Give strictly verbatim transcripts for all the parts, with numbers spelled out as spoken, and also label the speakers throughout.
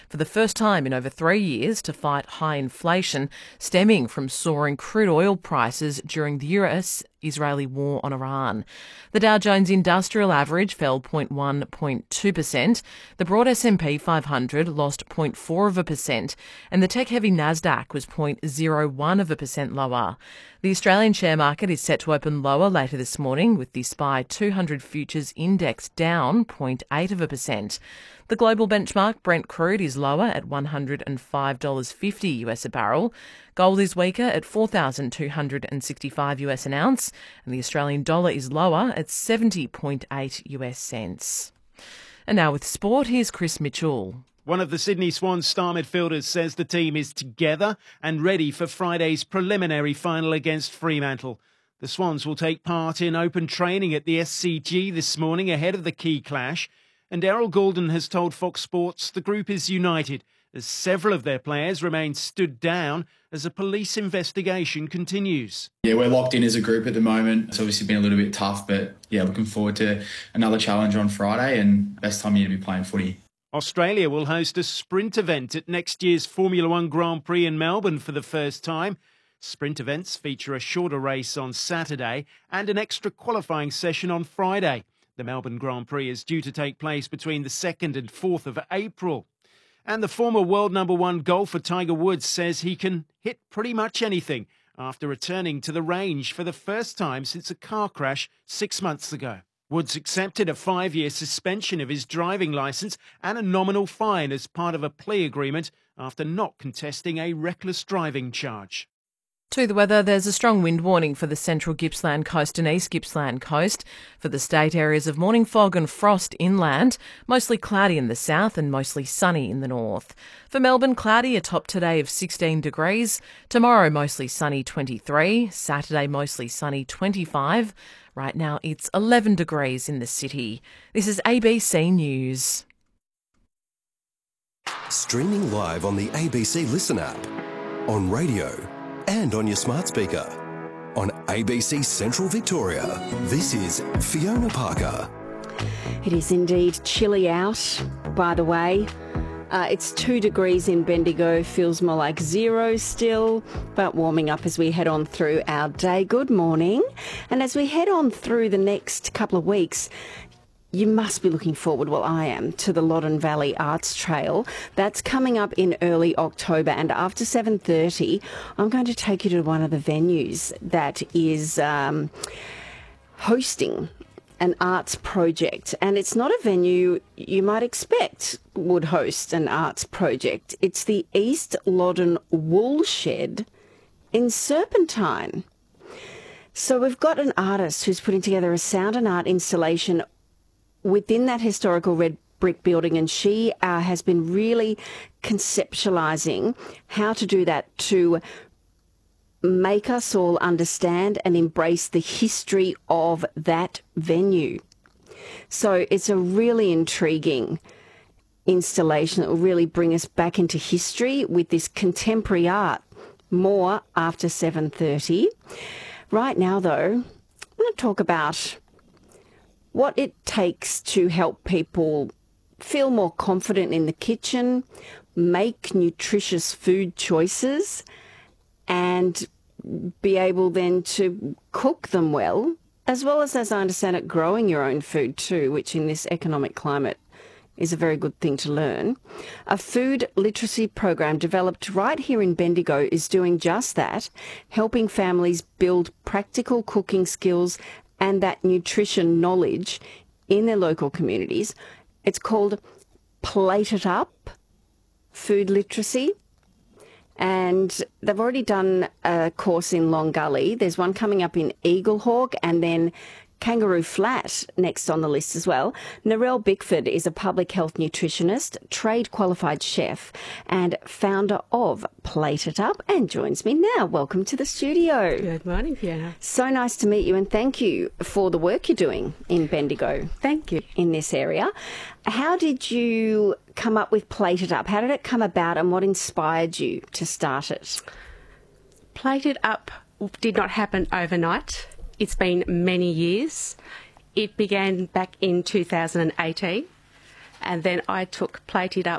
Speaker 1: for the first time in over three years to fight high inflation stemming from soaring crude oil prices during the U S Israeli war on Iran. The Dow Jones Industrial Average fell zero point one point two percent, the broad S and P five hundred lost zero point four of a percent, and the tech-heavy Nasdaq was zero point zero one of a percent lower. The Australian share market is set to open lower later this morning, with the S P Y two hundred futures index down zero point eight of a percent. The global benchmark Brent crude is lower at one hundred five dollars fifty US a barrel. Gold is weaker at four thousand two hundred sixty-five US an ounce, and the Australian dollar is lower at seventy point eight US cents. And now with sport, here's Chris Mitchell.
Speaker 2: One of the Sydney Swans star midfielders says the team is together and ready for Friday's preliminary final against Fremantle. The Swans will take part in open training at the S C G this morning ahead of the key clash. And Errol Goulden has told Fox Sports the group is united as several of their players remain stood down as a police investigation continues.
Speaker 3: Yeah, we're locked in as a group at the moment. It's obviously been a little bit tough, but yeah, looking forward to another challenge on Friday and best time of year to be playing footy.
Speaker 2: Australia will host a sprint event at next year's Formula One Grand Prix in Melbourne for the first time. Sprint events feature a shorter race on Saturday and an extra qualifying session on Friday. The Melbourne Grand Prix is due to take place between the second and fourth of April. And the former world number one golfer Tiger Woods says he can hit pretty much anything after returning to the range for the first time since a car crash six months ago. Woods accepted a five-year suspension of his driving licence and a nominal fine as part of a plea agreement after not contesting a reckless driving charge.
Speaker 1: To the weather, there's a strong wind warning for the central Gippsland coast and east Gippsland coast. For the state, areas of morning fog and frost inland, mostly cloudy in the south and mostly sunny in the north. For Melbourne, cloudy, a top today of sixteen degrees. Tomorrow, mostly sunny, twenty-three. Saturday, mostly sunny, twenty-five. Right now, it's eleven degrees in the city. This is A B C News.
Speaker 4: Streaming live on the A B C Listen app, on radio, and on your smart speaker. On A B C Central Victoria, this is Fiona Parker.
Speaker 5: It is indeed chilly out, by the way. Uh, it's two degrees in Bendigo, feels more like zero still, but warming up as we head on through our day. Good morning. And as we head on through the next couple of weeks, you must be looking forward, well I am, to the Loddon Valley Arts Trail. That's coming up in early October, and after seven thirty I'm going to take you to one of the venues that is um, hosting an arts project. And it's not a venue you might expect would host an arts project. It's the East Loddon Woolshed in Serpentine. So we've got an artist who's putting together a sound and art installation within that historical red brick building, and she uh, has been really conceptualising how to do that to make us all understand and embrace the history of that venue. So it's a really intriguing installation that will really bring us back into history with this contemporary art. More after seven thirty. Right now, though, I'm going to talk about what it takes to help people feel more confident in the kitchen, make nutritious food choices, and be able then to cook them well, as well as, as I understand it, growing your own food too, which in this economic climate is a very good thing to learn. A food literacy program developed right here in Bendigo is doing just that, helping families build practical cooking skills and that nutrition knowledge in their local communities. It's called Plate It Up Food Literacy. And they've already done a course in Long Gully. There's one coming up in Eaglehawk, and then Kangaroo Flat next on the list as well. Narelle Bickford is a public health nutritionist, trade qualified chef, and founder of Plate It Up, and joins me now. Welcome to the studio.
Speaker 6: Good morning, Fiona.
Speaker 5: So nice to meet you, and thank you for the work you're doing in Bendigo.
Speaker 6: Thank you.
Speaker 5: In this area. How did you come up with Plate It Up? How did it come about, and what inspired you to start it?
Speaker 6: Plate It Up did not happen overnight. It's been many years. It began back in two thousand eighteen, and then I took Plate It Up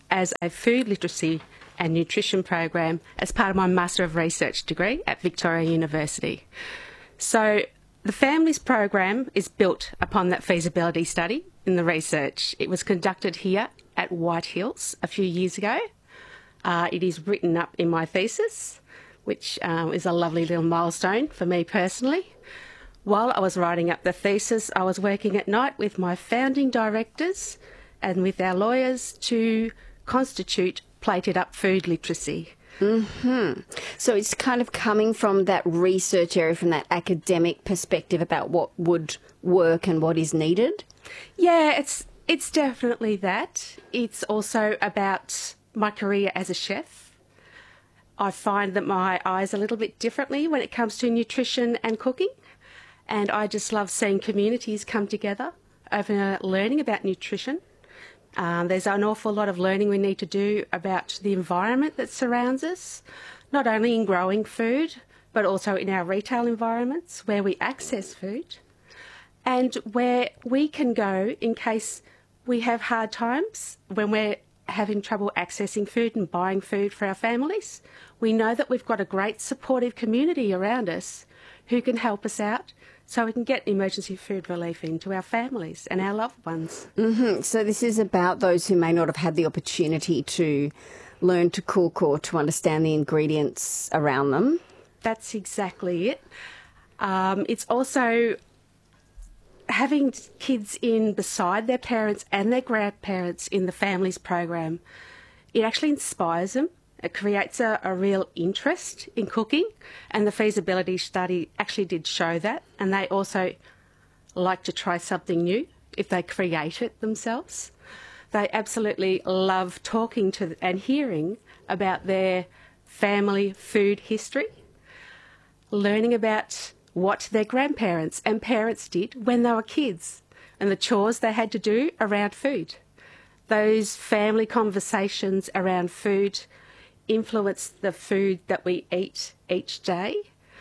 Speaker 6: as a food literacy and nutrition program as part of my Master of Research degree at Victoria University. So the Families program is built upon that feasibility study in the research. It was conducted here at White Hills a few years ago. Uh, it is written up in my thesis, which um, is a lovely little milestone for me personally. While I was writing up the thesis, I was working at night with my founding directors and with our lawyers to constitute Plated Up Food Literacy.
Speaker 5: Mm-hmm. So it's kind of coming from that research area, from that academic perspective about what would work and what is needed?
Speaker 6: Yeah, it's it's definitely that. It's also about my career as a chef. I find that my eyes a little bit differently when it comes to nutrition and cooking, and I just love seeing communities come together over learning about nutrition. Um, there's an awful lot of learning we need to do about the environment that surrounds us, not only in growing food, but also in our retail environments where we access food, and where we can go in case we have hard times when we're having trouble accessing food and buying food for our families. We know that we've got a great supportive community around us who can help us out, so we can get emergency food relief into our families and our loved ones.
Speaker 5: Mm-hmm. So this is about those who may not have had the opportunity to learn to cook or to understand the ingredients around them.
Speaker 6: That's exactly it. Um, it's also having kids in beside their parents and their grandparents in the Families program. It actually inspires them. It creates a, a real interest in cooking, and the feasibility study actually did show that, and they also like to try something new if they create it themselves. They absolutely love talking to and hearing about their family food history, learning about what their grandparents and parents did when they were kids and the chores they had to do around food. Those family conversations around food influence the food that we eat each day.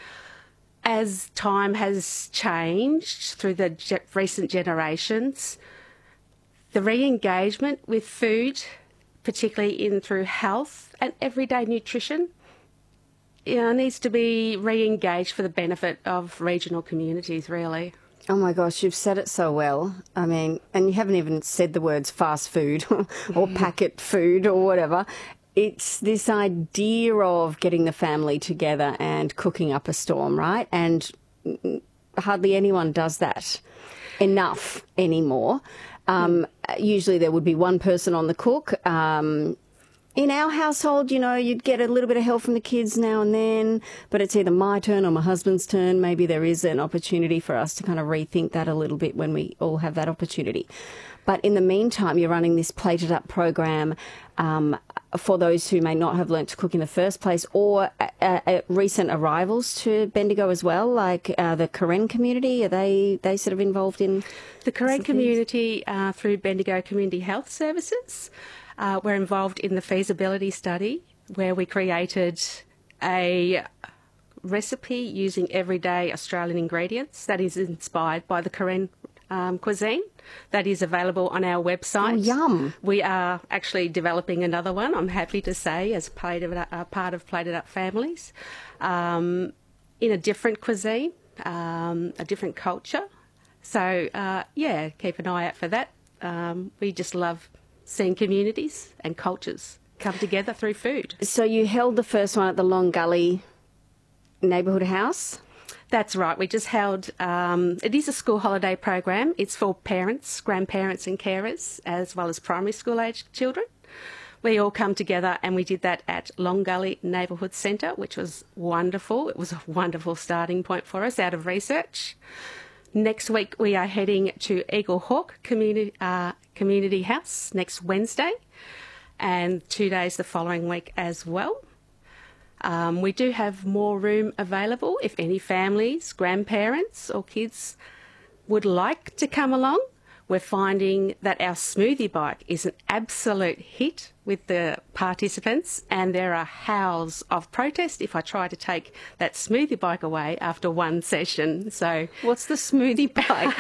Speaker 6: As time has changed through the ge- recent generations, the re-engagement with food, particularly in through health and everyday nutrition, you know, needs to be re-engaged for the benefit of regional communities, really.
Speaker 5: Oh my gosh, you've said it so well. I mean, and you haven't even said the words fast food or packet food or whatever. It's this idea of getting the family together and cooking up a storm, right? And hardly anyone does that enough anymore. Um, usually there would be one person on the cook. Um, in our household, you know, you'd get a little bit of help from the kids now and then, but it's either my turn or my husband's turn. Maybe there is an opportunity for us to kind of rethink that a little bit when we all have that opportunity. But in the meantime, you're running this Plated Up program um, for those who may not have learnt to cook in the first place, or uh, uh, recent arrivals to Bendigo as well, like uh, the Karen community. Are they they sort of involved in
Speaker 6: the Karen community uh, through Bendigo Community Health Services? Uh, we're involved in the feasibility study where we created a recipe using everyday Australian ingredients that is inspired by the Karen um, cuisine. That is available on our website.
Speaker 5: Oh, yum.
Speaker 6: We are actually developing another one, I'm happy to say, as part of, uh, part of Plated Up Families, um, in a different cuisine, um, a different culture. So, uh, yeah, keep an eye out for that. Um, we just love seeing communities and cultures come together through food.
Speaker 5: So you held the first one at the Long Gully Neighbourhood House?
Speaker 6: That's right. We just held, um, it is a school holiday program. It's for parents, grandparents and carers, as well as primary school aged children. We all come together and we did that at Long Gully Neighbourhood Centre, which was wonderful. It was a wonderful starting point for us out of research. Next week we are heading to Eagle Hawk Community, uh, Community House next Wednesday, and two days the following week as well. Um, we do have more room available if any families, grandparents or kids would like to come along. We're finding that our smoothie bike is an absolute hit with the participants, and there are howls of protest if I try to take that smoothie bike away after one session. So
Speaker 5: what's the smoothie bike?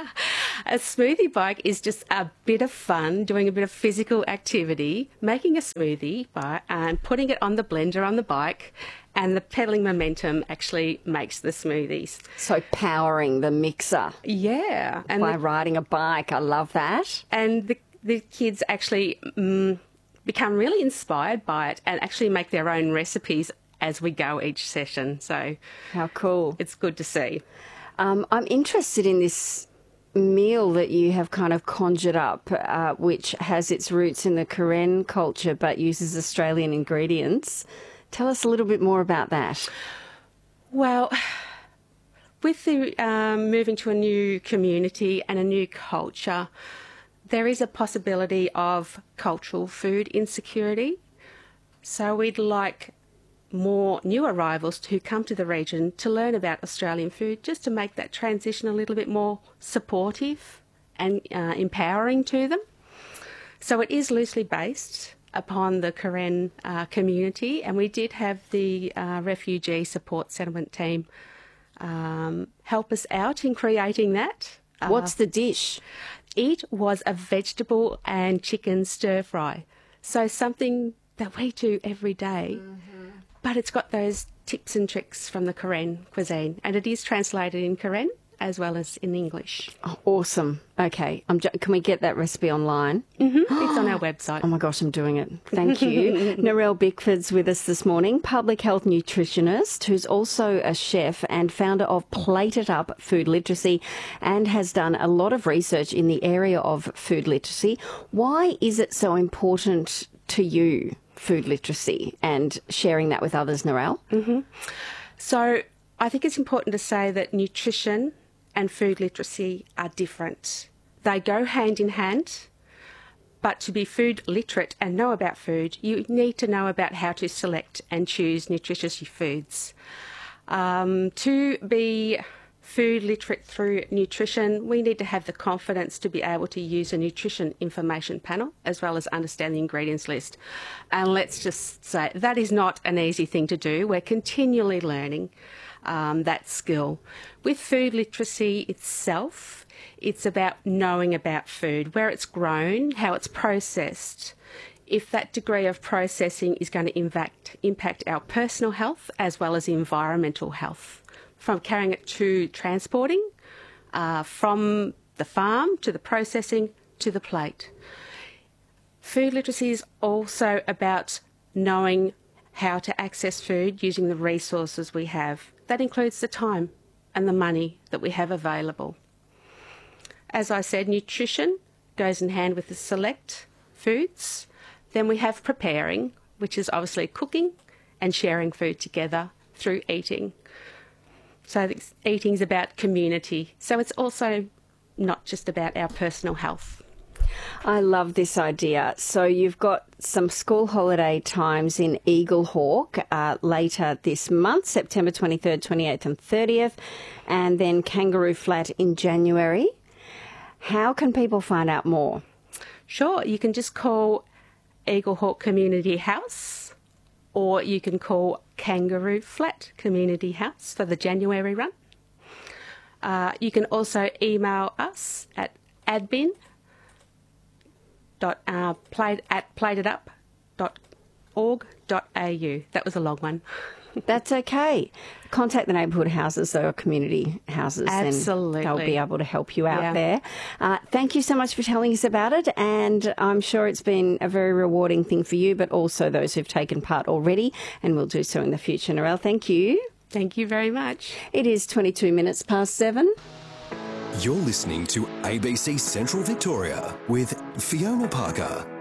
Speaker 6: A smoothie bike is just a bit of fun, doing a bit of physical activity, making a smoothie by, and putting it on the blender on the bike, and the pedalling momentum actually makes the smoothies.
Speaker 5: So powering the mixer.
Speaker 6: Yeah. And
Speaker 5: by
Speaker 6: the,
Speaker 5: riding a bike. I love that.
Speaker 6: And the, the kids actually um, become really inspired by it and actually make their own recipes as we go each session. So
Speaker 5: how cool.
Speaker 6: It's good to see.
Speaker 5: Um, I'm interested in this meal that you have kind of conjured up, uh, which has its roots in the Karen culture but uses Australian ingredients. Tell us a little bit more about that.
Speaker 6: Well, with the um, moving to a new community and a new culture, there is a possibility of cultural food insecurity. So we'd like more new arrivals who come to the region to learn about Australian food, just to make that transition a little bit more supportive and uh, empowering to them. So it is loosely based upon the Karen uh, community, and we did have the uh, refugee support settlement team um, help us out in creating that.
Speaker 5: What's
Speaker 6: uh,
Speaker 5: the dish?
Speaker 6: It was a vegetable and chicken stir fry. So something that we do every day, mm-hmm. but it's got those tips and tricks from the Karen cuisine, and it is translated in Karen as well as in English.
Speaker 5: Oh, awesome. Okay. I'm ju- can we get that recipe online?
Speaker 6: Mm-hmm. It's on our website.
Speaker 5: Oh, my gosh, I'm doing it. Thank you. Narelle Bickford's with us this morning, public health nutritionist who's also a chef and founder of Plate It Up Food Literacy, and has done a lot of research in the area of food literacy. Why is it so important to you, food literacy, and sharing that with others, Narelle?
Speaker 6: Mm-hmm. So I think it's important to say that nutrition and food literacy are different. They go hand in hand, but to be food literate and know about food, you need to know about how to select and choose nutritious foods. Um, to be food literate through nutrition, we need to have the confidence to be able to use a nutrition information panel as well as understand the ingredients list. And let's just say that is not an easy thing to do. We're continually learning Um, that skill. With food literacy itself, it's about knowing about food, where it's grown, how it's processed, if that degree of processing is going to impact, impact our personal health as well as environmental health, from carrying it to transporting, uh, from the farm to the processing to the plate. Food literacy is also about knowing how to access food using the resources we have. That includes the time and the money that we have available. As I said, nutrition goes in hand with the select foods. Then we have preparing, which is obviously cooking and sharing food together through eating. So eating is about community. So it's also not just about our personal health.
Speaker 5: I love this idea. So you've got some school holiday times in Eaglehawk uh, later this month, September twenty-third, twenty-eighth and thirtieth, and then Kangaroo Flat in January. How can people find out more?
Speaker 6: Sure, you can just call Eaglehawk Community House, or you can call Kangaroo Flat Community House for the January run. Uh, you can also email us at admin dot uh, plate at plateit up dot org dot a u. That was a long one.
Speaker 5: That's okay. Contact the neighbourhood houses, though, or community houses.
Speaker 6: Absolutely.
Speaker 5: And they'll be able to help you out
Speaker 6: yeah.
Speaker 5: there. Uh, thank you so much for telling us about it, and I'm sure it's been a very rewarding thing for you, but also those who've taken part already and will do so in the future. Narelle, thank you.
Speaker 6: Thank you very much.
Speaker 5: It is twenty-two minutes past seven.
Speaker 4: You're listening to A B C Central Victoria with Fiona Parker.